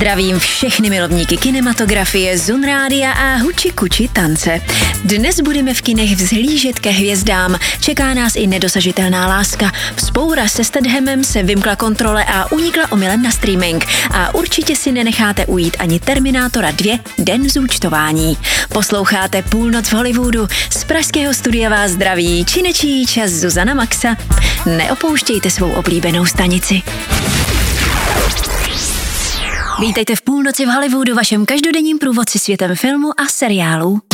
Zdravím všechny milovníky kinematografie, Zun Rádia a huči kuči tance. Dnes budeme v kinech vzhlížet ke hvězdám. Čeká nás i nedosažitelná láska. Vzpoura se Stathamem se vymkla kontrole a unikla omylem na streaming. A určitě si nenecháte ujít ani Terminátora 2 Den zúčtování. Posloucháte Půlnoc v Hollywoodu. Z pražského studia vás zdraví činečí čas Zuzana Maxa. Neopouštějte svou oblíbenou stanici. Vítejte v Půlnoci v Hollywoodu, vašem každodenním průvodci světem filmu a seriálů.